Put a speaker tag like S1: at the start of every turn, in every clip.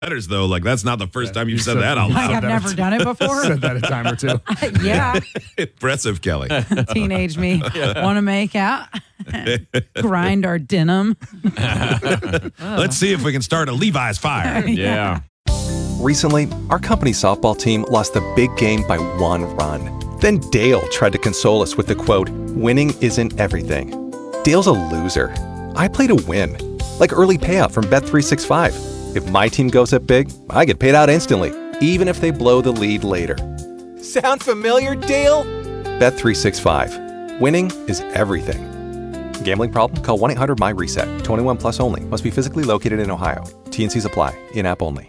S1: letters, though. Like, that's not the first time you've said that out
S2: I
S1: loud.
S2: have never done it before.
S3: Said that a time or two.
S2: Yeah.
S1: Impressive, Kelly.
S2: Teenage me. Want to make out? Grind our denim.
S1: Let's see if we can start a Levi's fire.
S4: Yeah.
S5: Recently, our company softball team lost the big game by 1 run. Then Dale tried to console us with the quote, "Winning isn't everything." Dale's a loser. I play to win. Like early payout from Bet365. If my team goes up big, I get paid out instantly, even if they blow the lead later. Sound familiar, Dale? Bet365. Winning is everything. Gambling problem? Call 1-800-MY-RESET. 21 plus only. Must be physically located in Ohio. T&Cs apply. In-app only.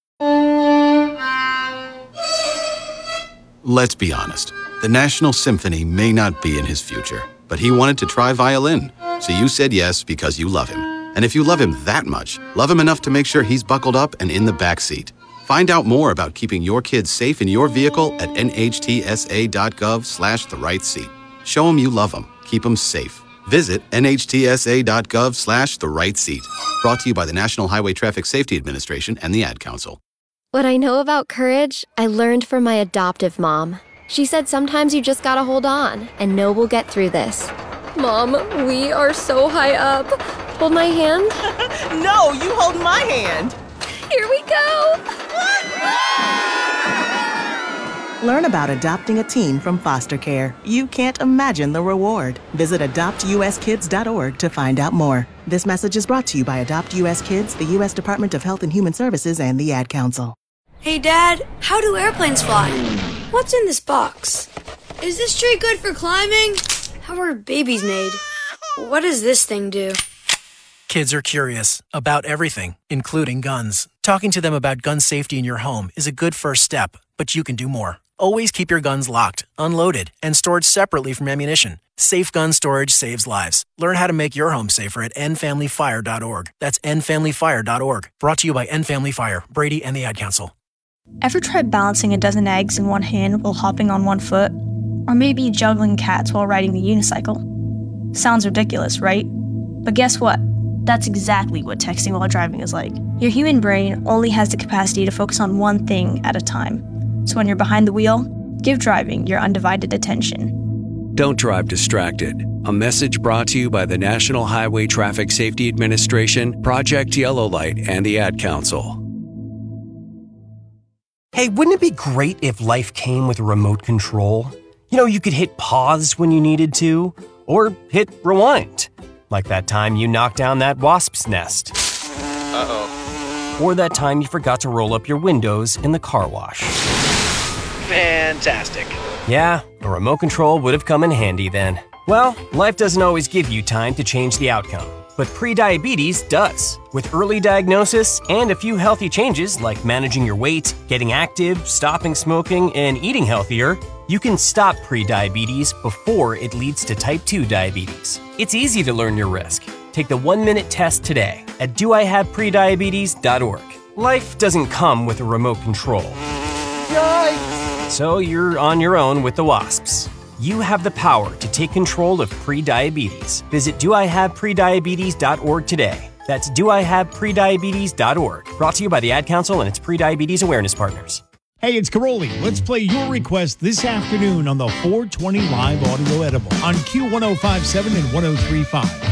S6: Let's be honest. The National Symphony may not be in his future, but he wanted to try violin. So you said yes because you love him. And if you love him that much, love him enough to make sure he's buckled up and in the back seat. Find out more about keeping your kids safe in your vehicle at nhtsa.gov/the-right-seat. Show him you love him. Keep him safe. Visit nhtsa.gov/the-right-seat. Brought to you by the National Highway Traffic Safety Administration and the Ad Council.
S7: What I know about courage, I learned from my adoptive mom. She said sometimes you just gotta hold on and know we'll get through this. Mom, we are so high up. Hold my hand.
S8: No, you hold my hand.
S7: Here we go.
S8: Learn about adopting a teen from foster care. You can't imagine the reward. Visit adoptuskids.org to find out more. This message is brought to you by Adopt US Kids, the U.S. Department of Health and Human Services, and the Ad Council.
S9: Hey, Dad, how do airplanes fly? What's in this box? Is this tree good for climbing? How are babies made? What does this thing do?
S10: Kids are curious about everything, including guns. Talking to them about gun safety in your home is a good first step, but you can do more. Always keep your guns locked, unloaded, and stored separately from ammunition. Safe gun storage saves lives. Learn how to make your home safer at endfamilyfire.org. That's endfamilyfire.org. Brought to you by End Family Fire, Brady, and the Ad Council.
S11: Ever tried balancing a dozen eggs in one hand while hopping on one foot? Or maybe juggling cats while riding the unicycle? Sounds ridiculous, right? But guess what? That's exactly what texting while driving is like. Your human brain only has the capacity to focus on one thing at a time. So when you're behind the wheel, give driving your undivided attention.
S12: Don't drive distracted. A message brought to you by the National Highway Traffic Safety Administration, Project Yellow Light, and the Ad Council.
S13: Hey, wouldn't it be great if life came with a remote control? You know, you could hit pause when you needed to, or hit rewind. Like that time you knocked down that wasp's nest. Uh-oh. Or that time you forgot to roll up your windows in the car wash.
S14: Fantastic.
S13: Yeah, a remote control would have come in handy then. Well, life doesn't always give you time to change the outcome, but prediabetes does. With early diagnosis and a few healthy changes like managing your weight, getting active, stopping smoking, and eating healthier, you can stop prediabetes before it leads to type 2 diabetes. It's easy to learn your risk. Take the 1-minute test today at doihaveprediabetes.org. Life doesn't come with a remote control. Yikes! So you're on your own with the wasps. You have the power to take control of prediabetes. Visit doihaveprediabetes.org today. That's doihaveprediabetes.org. Brought to you by the Ad Council and its Prediabetes Awareness Partners.
S15: Hey, it's Caroli. Let's play your request this afternoon on the 420 Live Audio Edible on Q1057 and 1035.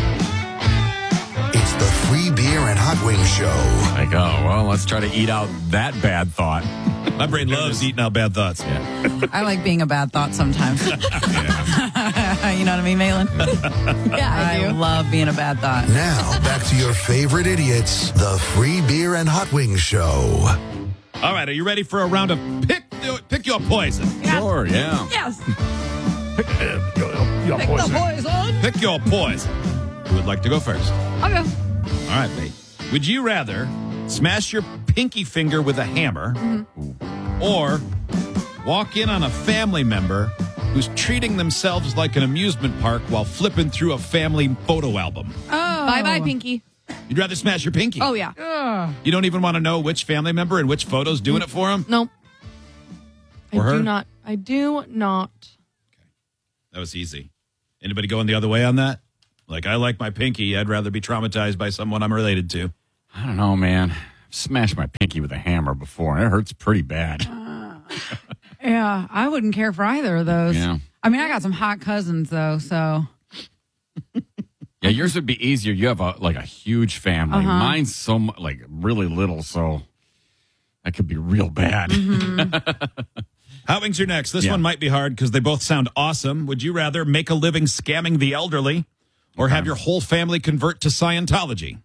S16: It's the Free Beer and Hot Wings Show.
S4: Like, oh, well, let's try to eat out that bad thought.
S1: My brain loves eating out bad thoughts.
S4: Yeah.
S2: I like being a bad thought sometimes. You know what I mean, Malin? Yeah, I love being a bad thought.
S16: Now, back to your favorite idiots, the Free Beer and Hot Wings Show.
S1: All right, are you ready for a round of pick your poison?
S2: Yes.
S4: Sure, yeah.
S2: Yes.
S3: Pick
S2: the poison.
S1: Pick your poison. Who would like to go first?
S2: I'll go.
S1: All right, mate. Would you rather smash your pinky finger with a hammer or walk in on a family member who's treating themselves like an amusement park while flipping through a family photo album?
S17: Oh. Bye-bye, pinky.
S1: You'd rather smash your pinky?
S17: Oh, yeah.
S1: You don't even want to know which family member and which photo's doing it for him?
S17: Nope.
S1: Or her?
S17: I do not.
S1: That was easy. Anybody going the other way on that? Like, I like my pinky. I'd rather be traumatized by someone I'm related to.
S4: I don't know, man. smashed my pinky with a hammer before, and it hurts pretty bad.
S2: Yeah, I wouldn't care for either of those.
S4: Yeah.
S2: I mean, I got some hot cousins, though, so.
S4: Yeah, yours would be easier. You have a huge family. Mine's really little, so that could be real bad.
S1: Hot Wings are next. This one might be hard because they both sound awesome. Would you rather make a living scamming the elderly or have your whole family convert to Scientology?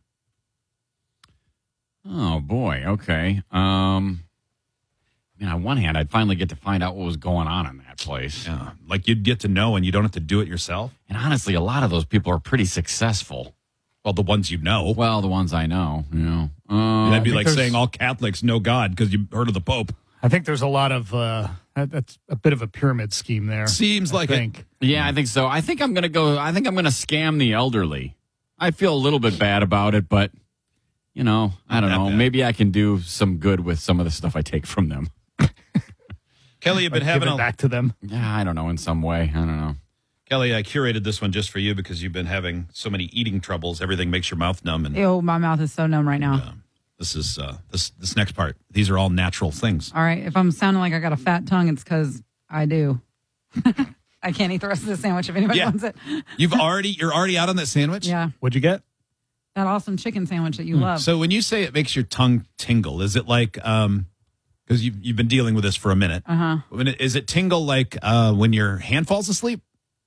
S4: Oh, boy. Okay. On one hand, I'd finally get to find out what was going on in that place.
S1: Yeah, like you'd get to know and you don't have to do it yourself.
S4: And honestly, a lot of those people are pretty successful.
S1: Well, the ones you know.
S4: Well, the ones I know,
S1: That'd be like saying all Catholics know God because you heard of the Pope.
S3: I think there's a lot of, that's a bit of a pyramid scheme there.
S1: Seems like it.
S4: Yeah, I think so. I think I'm going to scam the elderly. I feel a little bit bad about it, but, I don't know.
S1: bad.
S4: Maybe I can do some good with some of the stuff I take from them.
S1: Kelly, you've been having
S3: give it back to them.
S4: Yeah, I don't know, in some way. I don't know.
S1: Kelly, I curated this one just for you because you've been having so many eating troubles. Everything makes your mouth numb. And
S2: Ew, my mouth is so numb right now.
S1: this is this next part. These are all natural things.
S2: All right, if I'm sounding like I got a fat tongue, it's because I do. I can't eat the rest of the sandwich if anybody wants it.
S1: You're already out on that sandwich?
S2: Yeah.
S3: What'd you get?
S2: That awesome chicken sandwich that you love.
S1: So when you say it makes your tongue tingle, is it like because you've been dealing with this for a minute? Is it tingle like when your hand falls asleep?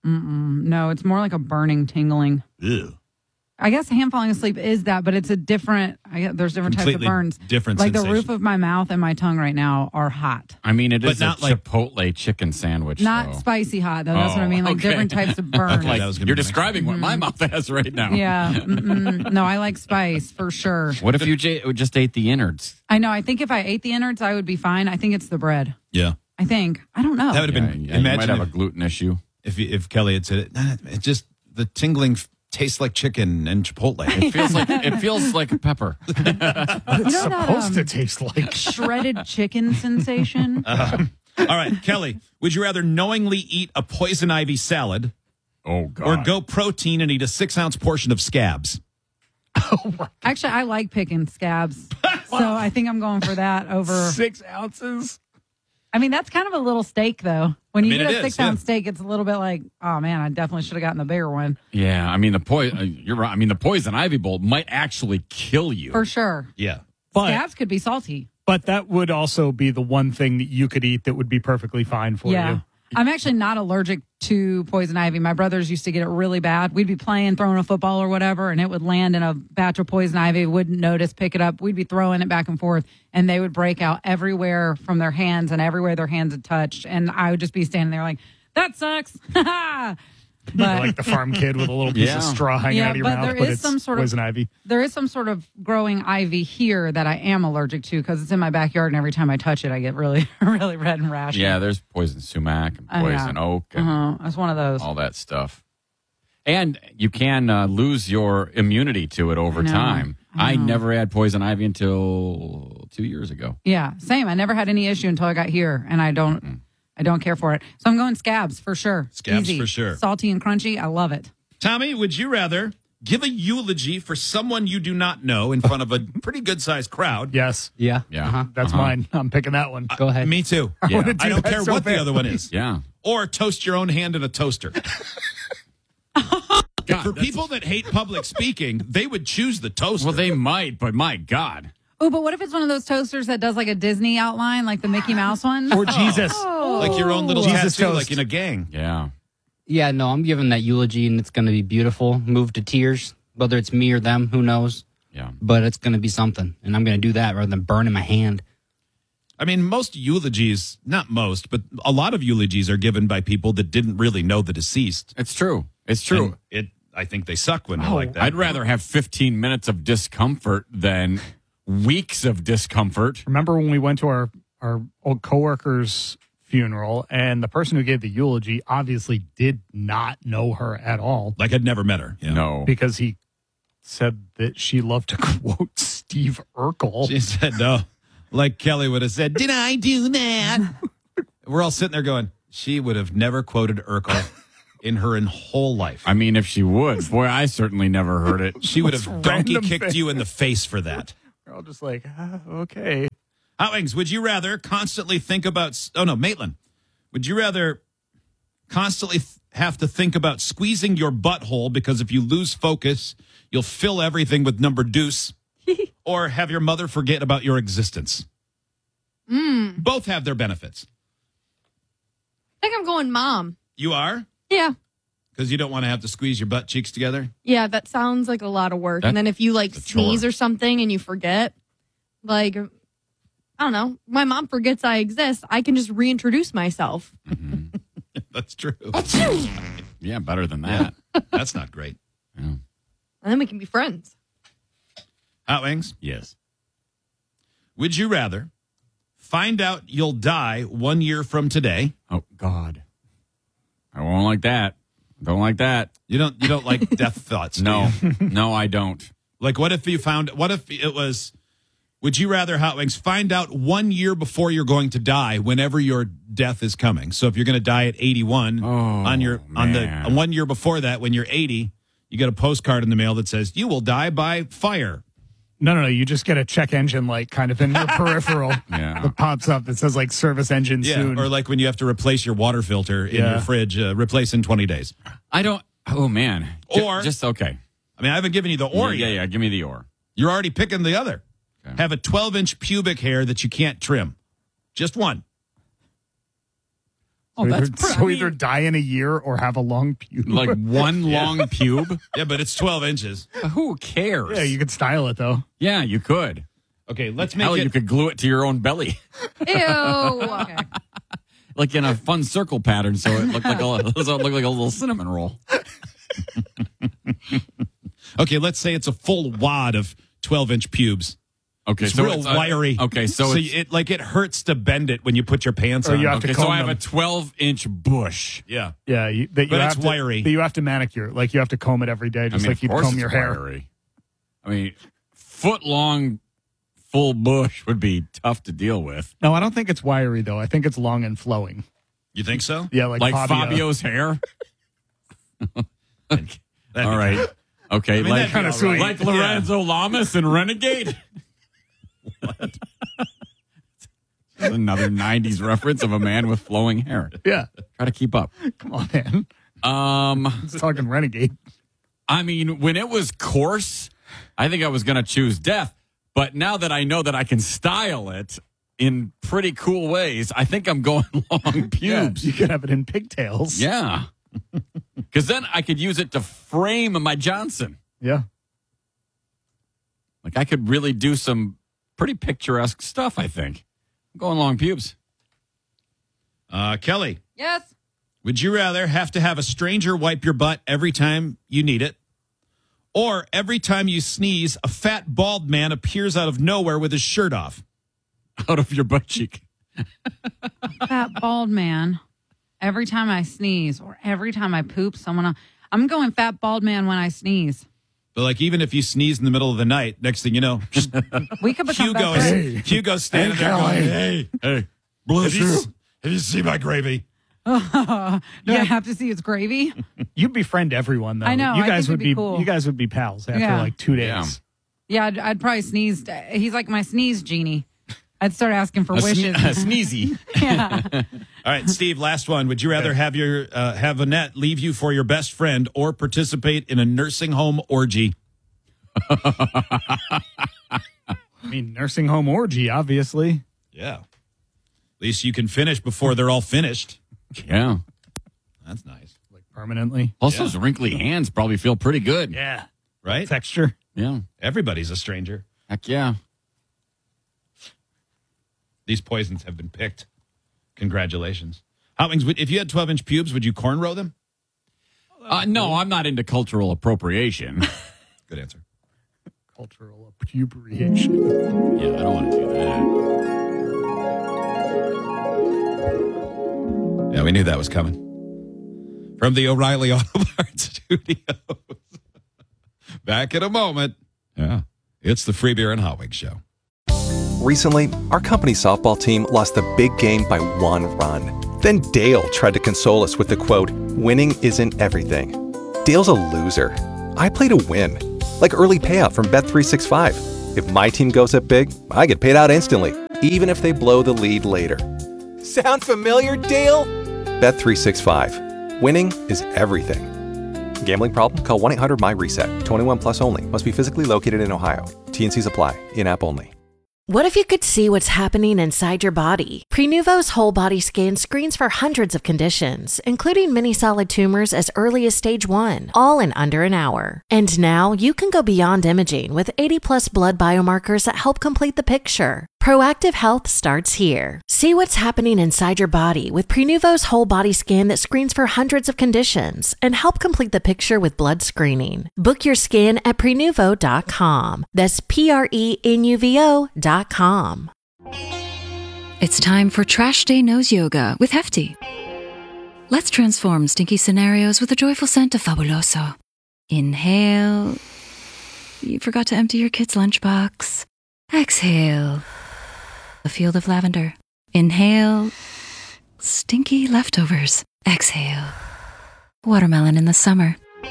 S2: No, it's more like a burning tingling.
S1: Ew.
S2: I guess hand falling asleep is that, but it's a different. There's different types of
S1: Completely
S2: burns.
S1: different
S2: Like the
S1: sensation.
S2: roof of my mouth and my tongue right now are hot.
S4: I mean, it
S1: But
S4: is
S1: not
S4: a
S1: like-
S4: Chipotle chicken sandwich.
S2: Not
S4: though.
S2: spicy hot though. That's what I mean. Like
S4: okay.
S2: different types of burns.
S1: Okay, that was gonna
S4: You're
S1: be my
S4: describing what my mouth has right now.
S2: Yeah. No, I like spice for sure.
S4: What if you just ate the innards?
S2: I know. I think if I ate the innards, I would be fine. I think it's the bread.
S1: Yeah.
S2: I think. I don't know.
S1: That would have been.
S4: Yeah, you might
S1: imagine
S4: have a
S1: if,
S4: gluten issue.
S1: if Kelly had said it. It just the tingling tastes like chicken and Chipotle.
S4: It feels like a pepper.
S3: What it's
S2: You know that,
S3: supposed to taste like.
S2: shredded chicken sensation.
S1: All right, Kelly. Would you rather knowingly eat a poison ivy salad
S4: Oh God!
S1: or go protein and eat a 6-ounce portion of scabs?
S2: Actually, I like picking scabs, so I think I'm going for that over
S3: 6 ounces?
S2: I mean, that's kind of a little steak, though. When you
S1: I mean,
S2: get
S1: it
S2: a
S1: is,
S2: 6-ounce steak, it's a little bit like, oh man, I definitely should have gotten the bigger one
S4: Yeah, I mean you're right. I mean the poison ivy bowl might actually kill you.
S2: for sure.
S1: Yeah.
S3: But,
S2: Scabs could be salty.
S3: but that would also be the one thing that you could eat that would be perfectly fine for
S2: Yeah.
S3: you.
S2: I'm actually not allergic to poison ivy. My brothers used to get it really bad. We'd be playing, throwing a football or whatever, and it would land in a batch of poison ivy. Wouldn't notice, pick it up. We'd be throwing it back and forth, and they would break out everywhere from their hands and everywhere their hands had touched. And I would just be standing there like, that sucks.
S3: You're
S2: But
S3: like the farm kid with a little piece of straw hanging out of your
S2: but
S3: mouth,
S2: there
S3: but
S2: is
S3: it's
S2: some sort of
S3: poison ivy.
S2: There is some sort of growing ivy here that I am allergic to because it's in my backyard, and every time I touch it, I get really, really red and rashy.
S4: Yeah, there's poison sumac and
S2: Yeah.
S4: poison oak and
S2: That's one of those.
S4: all that stuff. And you can lose your immunity to it over
S2: I know.
S4: time.
S2: I
S4: I
S2: know.
S4: never had poison ivy until 2 years ago.
S2: Yeah, same. I never had any issue until I got here, and I don't care for it. So I'm going scabs for sure.
S1: Scabs
S2: Easy.
S1: for sure.
S2: Salty and crunchy. I love it.
S1: Tommy, would you rather give a eulogy for someone you do not know in front of a pretty good-sized crowd?
S3: Yes.
S14: Yeah.
S4: Yeah.
S3: That's mine. I'm picking that one.
S14: Go ahead.
S1: Me too.
S3: wanna do
S1: I don't
S3: that
S1: care
S3: so
S1: what the
S3: bad.
S1: other one is.
S4: Yeah.
S1: Or toast your own hand in a toaster. For people that hate public speaking, they would choose the toaster.
S4: Well, they might, but my God.
S2: Oh, but what if it's one of those toasters that does like a Disney outline, like the Mickey Mouse one?
S3: Or Jesus.
S1: like your own little
S3: Jesus
S1: tattoo,
S3: toast.
S1: like in a gang.
S4: Yeah.
S14: Yeah, no, I'm giving that eulogy, and it's going to be beautiful. Moved to tears, whether it's me or them, who knows?
S4: Yeah.
S14: But it's going to be something, and I'm going to do that rather than burning my hand.
S1: I mean, most eulogies, not most, but a lot of eulogies are given by people that didn't really know the deceased.
S4: It's true. It's true.
S1: And I think they suck when they're like that.
S4: I'd rather have 15 minutes of discomfort than weeks of discomfort.
S3: Remember when we went to our old coworker's funeral, and the person who gave the eulogy obviously did not know her at all.
S1: Like I'd never met her. Yeah.
S4: No.
S3: Because he said that she loved to quote Steve Urkel.
S1: She said no. Like Kelly would have said, did I do that? We're all sitting there going, she would have never quoted Urkel in her whole life.
S4: I mean, if she would. Boy, I certainly never heard it.
S1: She would have donkey
S3: random
S1: kicked
S3: thing?
S1: you in the face for that.
S3: They're all just like, okay.
S1: Hot Wings, would you rather constantly think about... Oh, no, Maitland. Would you rather constantly have to think about squeezing your butthole because if you lose focus, you'll fill everything with number deuce, or have your mother forget about your existence? Both have their benefits.
S17: I think I'm going mom.
S1: You are?
S17: Yeah.
S1: Because you don't want to have to squeeze your butt cheeks together?
S17: Yeah, that sounds like a lot of work.
S1: That-
S17: and then if you like
S1: It's a chore.
S17: sneeze or something and you forget, like, I don't know, my mom forgets I exist. I can just reintroduce myself.
S1: That's true.
S4: Yeah, better than that.
S1: That's not great.
S17: And then we can be friends.
S1: Hot Wings?
S4: Yes.
S1: Would you rather find out you'll die 1 year from today?
S4: Oh, God. I won't like that. Don't like that.
S1: You don't like death thoughts, do
S4: No.
S1: you?
S4: No, I don't.
S1: Like, what if it was, would you rather, Hot Wings, find out 1 year before you're going to die whenever your death is coming? So if you're going to die at 81, on the 1 year before that, when you're 80, you get a postcard in the mail that says, you will die by fire.
S3: No. You just get a check engine light kind of in your peripheral that pops up that says like service engine soon.
S1: Or like when you have to replace your water filter in your fridge, replace in 20 days.
S4: I don't. Oh, man.
S1: Or
S4: just okay.
S1: I mean, I haven't given you the or yet.
S4: Yeah. Give me the or.
S1: You're already picking the other. Okay. Have a 12-inch pubic hair that you can't trim. Just one.
S3: So either die in a year or have a long pube.
S4: Like one long pube?
S1: Yeah, but it's 12 inches.
S4: Who cares?
S3: Yeah, you could style it, though.
S4: Yeah, you could.
S1: Okay, let's make
S4: Hell,
S1: it...
S4: you could glue it to your own belly.
S17: Ew. Okay.
S4: Like in a fun circle pattern, so it looked like a little cinnamon roll.
S1: Okay, let's say it's a full wad of 12-inch pubes.
S4: Okay,
S1: it's
S4: so
S1: real
S4: it's
S1: wiry.
S4: So
S1: it hurts to bend it when you put your pants
S3: Or
S1: on.
S3: you have to comb
S4: so I have
S3: them.
S4: a 12-inch bush.
S1: Yeah.
S3: Yeah,
S1: But it's wiry.
S3: That you have to manicure. Like you have to comb it every day, just like
S4: of
S3: you
S4: course
S3: comb
S4: it's
S3: your hair.
S4: wiry. I mean, foot-long full bush would be tough to deal with.
S3: No, I don't think it's wiry, though. I think it's long and flowing.
S1: You think so?
S3: Yeah,
S4: Like Fabio's hair? All right. Okay,
S1: I mean, that'd be
S3: kinda
S1: all
S3: sweet.
S4: like Lorenzo Lamas and Renegade? What? Another 90s reference of a man with flowing hair.
S3: Yeah.
S4: Try to keep up.
S3: Come on, man. It's talking Renegade.
S4: I mean, when it was coarse, I think I was going to choose death. But now that I know that I can style it in pretty cool ways, I think I'm going long pubes.
S3: Yeah, you could have it in pigtails.
S4: Yeah. Because then I could use it to frame my Johnson.
S3: Yeah.
S4: Like I could really do some pretty picturesque stuff, I think. I'm going long pubes.
S1: Kelly,
S17: Yes.
S1: would you rather have to have a stranger wipe your butt every time you need it? Or every time you sneeze, a fat, bald man appears out of nowhere with his shirt off?
S4: Out of your butt cheek.
S2: That bald man, every time I sneeze or every time I poop, I'm going fat bald man when I sneeze.
S1: But like even if you sneeze in the middle of the night, next thing you know, just
S2: We could become best friends.
S1: Hugo's standing there going, hey,
S3: bless
S1: have you seen my gravy?
S2: Do I have to see its gravy?
S3: You befriend everyone, though.
S2: I know,
S3: You
S2: I
S3: guys
S2: think
S3: would
S2: it'd be cool.
S3: You guys would be pals after
S2: Yeah.
S3: like 2 days.
S2: Yeah, I'd probably sneeze. He's like my sneeze genie. I'd start asking for
S4: A
S2: wishes.
S4: sneezy.
S2: Yeah.
S1: All right, Steve, last one. Would you rather have have Annette leave you for your best friend or participate in a nursing home orgy?
S3: I mean, nursing home orgy, obviously.
S1: Yeah. At least you can finish before they're all finished.
S4: Yeah.
S1: That's nice.
S3: Like permanently.
S4: Also, those wrinkly hands probably feel pretty good.
S3: Yeah.
S1: Right?
S3: Texture.
S4: Yeah.
S1: Everybody's a stranger.
S4: Heck yeah.
S1: These poisons have been picked. Congratulations. Hot Wings, if you had 12-inch pubes, would you cornrow them?
S4: No, I'm not into cultural appropriation.
S1: Good answer.
S3: Cultural appropriation.
S4: Yeah, I don't want to do that.
S1: Yeah, we knew that was coming. From the O'Reilly Auto Parts Studios. Back in a moment. Yeah. It's the Free Beer and Hot Wings Show.
S5: Recently, our company softball team lost the big game by 1 run. Then Dale tried to console us with the quote, "Winning isn't everything." Dale's a loser. I play to win, like early payout from Bet365. If my team goes up big, I get paid out instantly, even if they blow the lead later.
S18: Sound familiar, Dale?
S5: Bet365. Winning is everything. Gambling problem? Call 1-800-MY-RESET. 21 plus only. Must be physically located in Ohio. T&Cs apply. In-app only.
S19: What if you could see what's happening inside your body? Prenuvo's whole body scan screens for hundreds of conditions, including many solid tumors as early as stage 1, all in under an hour. And now you can go beyond imaging with 80 plus blood biomarkers that help complete the picture. Proactive health starts here. See what's happening inside your body with Prenuvo's whole body scan that screens for hundreds of conditions and help complete the picture with blood screening. Book your scan at Prenuvo.com. That's Prenuvo.com.
S20: It's time for Trash Day Nose Yoga with Hefty. Let's transform stinky scenarios with a joyful scent of Fabuloso. Inhale. You forgot to empty your kid's lunchbox. Exhale. A field of lavender. Inhale. Stinky leftovers. Exhale. Watermelon in the summer.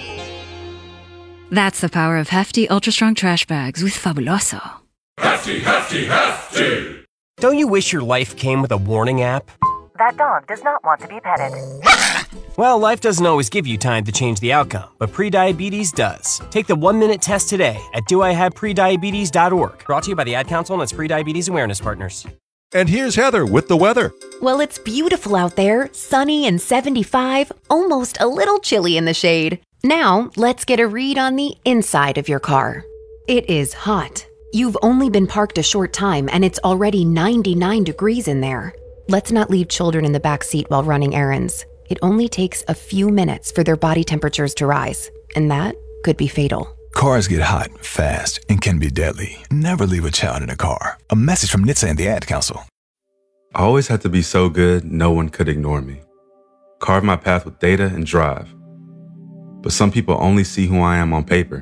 S20: That's the power of Hefty Ultra Strong Trash Bags with Fabuloso.
S21: Hefty, hefty, hefty!
S13: Don't you wish your life came with a warning app?
S22: That dog does not want to be petted.
S13: Well, life doesn't always give you time to change the outcome, but prediabetes does. Take the 1-minute test today at doihaveprediabetes.org. Brought to you by the Ad Council and its Prediabetes Awareness Partners.
S23: And here's Heather with the weather.
S24: Well, it's beautiful out there, sunny and 75, almost a little chilly in the shade. Now, let's get a read on the inside of your car. It is hot. You've only been parked a short time and it's already 99 degrees in there. Let's not leave children in the back seat while running errands. It only takes a few minutes for their body temperatures to rise, and that could be fatal.
S25: Cars get hot, fast, and can be deadly. Never leave a child in a car. A message from NHTSA and the Ad Council.
S26: I always had to be so good, no one could ignore me. Carve my path with data and drive. But some people only see who I am on paper.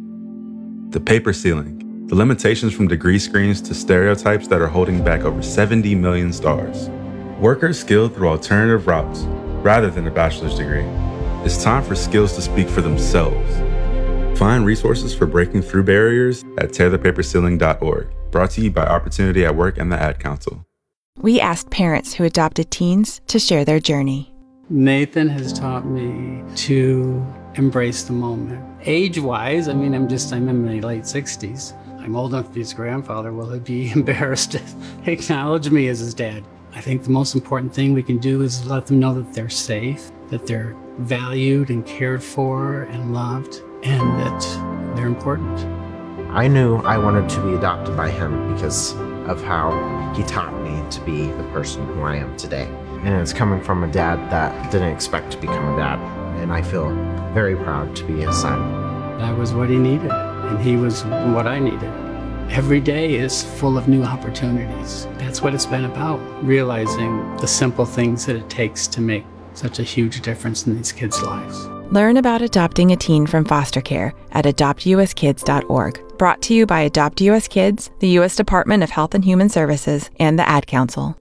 S26: The paper ceiling. The limitations from degree screens to stereotypes that are holding back over 70 million stars. Workers skilled through alternative routes rather than a bachelor's degree. It's time for skills to speak for themselves. Find resources for breaking through barriers at tearthepaperceiling.org. Brought to you by Opportunity at Work and the Ad Council.
S27: We asked parents who adopted teens to share their journey.
S28: Nathan has taught me to embrace the moment. Age-wise, I'm in my late 60s. I'm old enough to be his grandfather. Will he be embarrassed to acknowledge me as his dad? I think the most important thing we can do is let them know that they're safe, that they're valued and cared for and loved, and that they're important.
S29: I knew I wanted to be adopted by him because of how he taught me to be the person who I am today. And it's coming from a dad that didn't expect to become a dad. And I feel very proud to be his son.
S28: That was what he needed, and he was what I needed. Every day is full of new opportunities. That's what it's been about, realizing the simple things that it takes to make such a huge difference in these kids' lives.
S27: Learn about adopting a teen from foster care at adoptuskids.org. Brought to you by Adopt US Kids, the U.S. Department of Health and Human Services, and the Ad Council.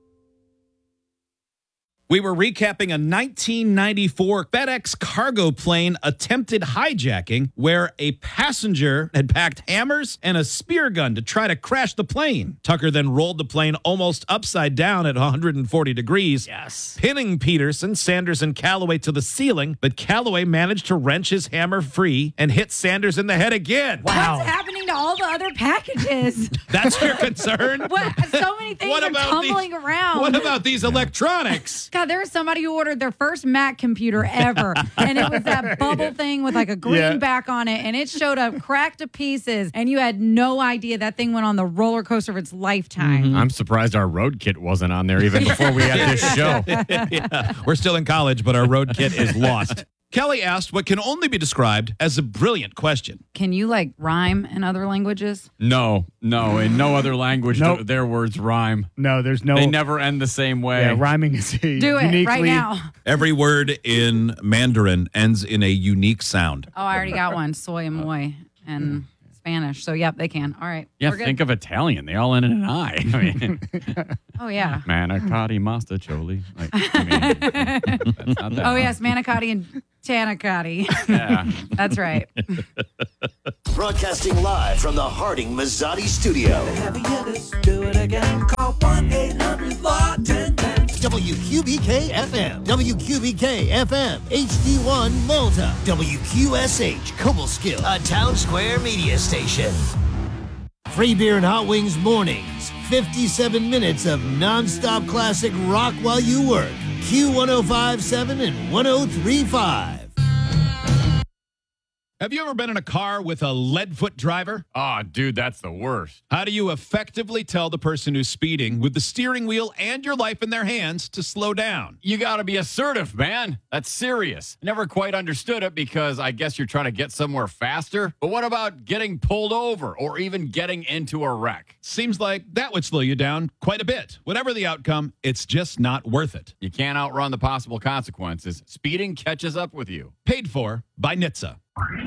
S1: We were recapping a 1994 FedEx cargo plane attempted hijacking where a passenger had packed hammers and a spear gun to try to crash the plane. Tucker then rolled the plane almost upside down at 140 degrees, pinning Peterson, Sanders, and Calloway to the ceiling, but Calloway managed to wrench his hammer free and hit Sanders in the head again.
S2: Wow. What's happening to all the other packages?
S1: That's your concern?
S2: So many things are tumbling around.
S1: What about these electronics?
S2: God, there was somebody who ordered their first Mac computer ever, and it was that bubble thing with like a green back on it, and it showed up cracked to pieces, and you had no idea that thing went on the roller coaster of its lifetime.
S4: I'm surprised our road kit wasn't on there even before we had this show.
S1: Yeah. We're still in college, but our road kit is lost. Kelly asked what can only be described as a brilliant question.
S2: Can you rhyme in other languages?
S4: No. In no other language their words rhyme.
S3: No, there's no.
S4: They never end the same way.
S3: Yeah, rhyming is
S2: Do it right now.
S1: Every word in Mandarin ends in a unique sound.
S2: Oh, I already got one. Soy and moi and Spanish. So, yep, they can. All right.
S4: Yeah, think of Italian. They all end in an I.
S2: Oh, yeah.
S4: Manicotti, Mastacholi. That's not that
S2: yes, manicotti and Tanacotti.
S4: Yeah.
S2: That's right.
S6: Broadcasting live from the Harding Mazzotti studio.
S7: Do it again. Call 1-800-LAW-1010.
S6: WQBK FM, WQBK FM, HD1 Malta, WQSH Cobleskill, a Town Square media station. Free beer and hot wings mornings. 57 minutes of nonstop classic rock while you work. Q1057 and 1035.
S1: Have you ever been in a car with a lead-foot driver?
S4: Oh, dude, that's the worst.
S1: How do you effectively tell the person who's speeding with the steering wheel and your life in their hands to slow down?
S4: You got to be assertive, man. That's serious. Never quite understood it because I guess you're trying to get somewhere faster. But what about getting pulled over or even getting into a wreck?
S1: Seems like that would slow you down quite a bit. Whatever the outcome, it's just not worth it.
S4: You can't outrun the possible consequences. Speeding catches up with you.
S1: Paid for by NHTSA.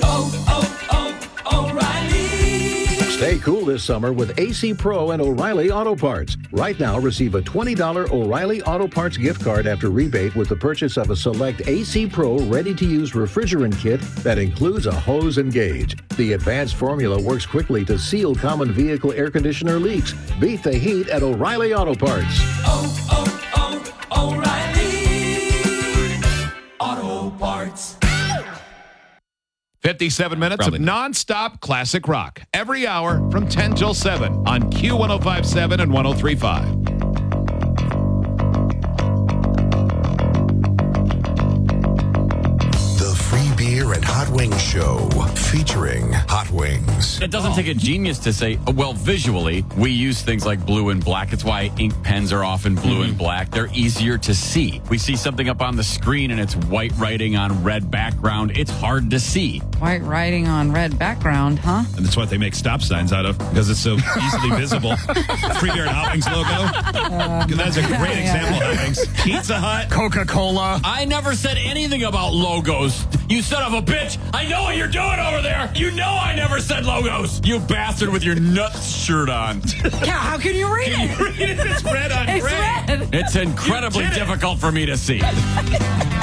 S7: O'Reilly.
S8: Stay cool this summer with AC Pro and O'Reilly Auto Parts. Right now, receive a $20 O'Reilly Auto Parts gift card after rebate with the purchase of a select AC Pro ready-to-use refrigerant kit that includes a hose and gauge. The advanced formula works quickly to seal common vehicle air conditioner leaks. Beat the heat at O'Reilly Auto Parts.
S7: O'Reilly Auto Parts.
S1: 57 minutes of nonstop classic rock. Every hour from 10 till 7 on Q1057 and 1035.
S7: The Free Beer and Hot Wings Show featuring Hot Wings.
S4: It doesn't take a genius to say, well, visually, we use things like blue and black. It's why ink pens are often blue and black. They're easier to see. We see something up on the screen and it's white writing on red background. It's hard to see.
S2: White writing on red background, huh?
S1: And that's what they make stop signs out of because it's so easily visible. Free Beer and Hot Wings logo. That's a great example, Hot Wings. Pizza Hut.
S3: Coca-Cola.
S4: I never said anything about logos. You son of a bitch. I know what you're doing over there. You know I never said logos. You bastard with your nuts shirt on.
S2: How can you read it?
S1: It's red on
S2: It's
S1: gray.
S2: red.
S4: It's incredibly difficult for me to see.